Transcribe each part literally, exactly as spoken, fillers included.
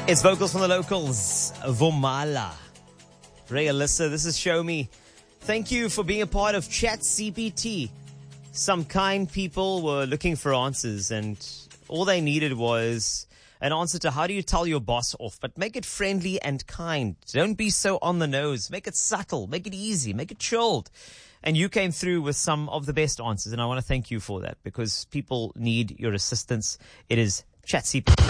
It's vocals from the locals, Vomala. Ray Alyssa, this is Show Me. Thank you for being a part of Chat C P T. Some kind people were looking for answers, and all they needed was an answer to how do you tell your boss off, but make it friendly and kind. Don't be so on the nose. Make it subtle. Make it easy. Make it chilled. And you came through with some of the best answers, and I want to thank you for that because people need your assistance. It is Chat C P T.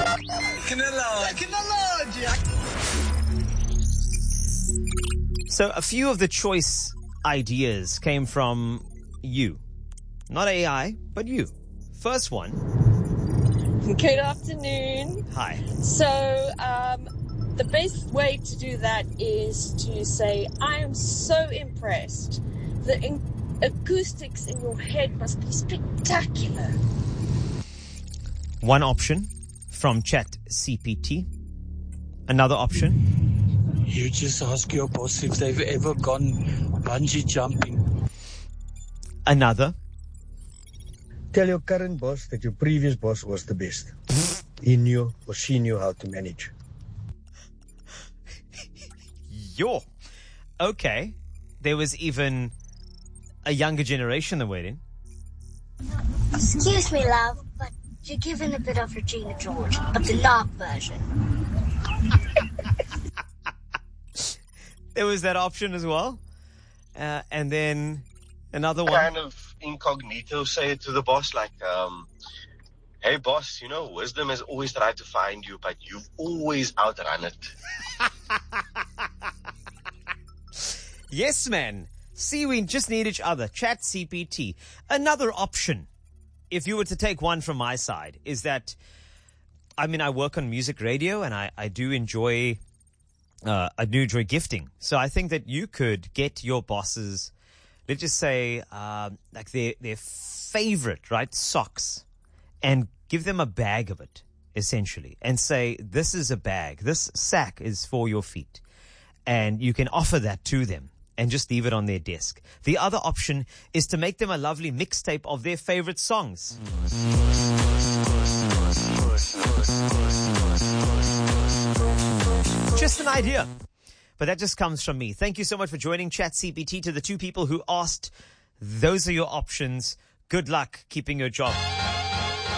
So a few of the choice ideas came from you. Not A I, but you. First one. Good afternoon. Hi. So um, the best way to do that is to say, I am so impressed. The in- acoustics in your head must be spectacular. One option from Chat C P T. Another option. You just ask your boss if they've ever gone bungee jumping. Another. Tell your current boss that your previous boss was the best. He knew or she knew how to manage. Yo. Okay. There was even a younger generation that went in. Excuse me, love, but you're giving a bit of Regina George, but the knock version. There was that option as well. Uh, and then another one. Kind of incognito say it to the boss, like, um, hey, boss, you know, wisdom has always tried to find you, but you've always outrun it. Yes, man. See, we just need each other. Chat C P T. Another option, if you were to take one from my side, is that, I mean, I work on music radio and I, I do enjoy, uh, I do enjoy gifting. So I think that you could get your bosses, let's just say, um, like their, their favorite, right, socks, and give them a bag of it, essentially, and say, this is a bag. This sack is for your feet. And you can offer that to them and just leave it on their desk. The other option is to make them a lovely mixtape of their favorite songs. Just an idea. But that just comes from me. Thank you so much for joining Chat C P T. To the two people who asked, those are your options. Good luck keeping your job.